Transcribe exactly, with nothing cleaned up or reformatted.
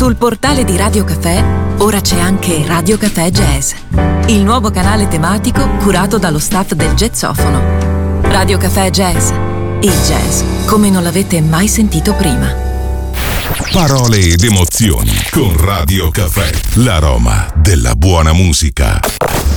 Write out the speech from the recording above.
Sul portale di Radio Caffè ora c'è anche Radio Caffè Jazz, il nuovo canale tematico curato dallo staff del Jazzofono. Radio Caffè Jazz, il jazz come non l'avete mai sentito prima. Parole ed emozioni con Radio Caffè, l'aroma della buona musica.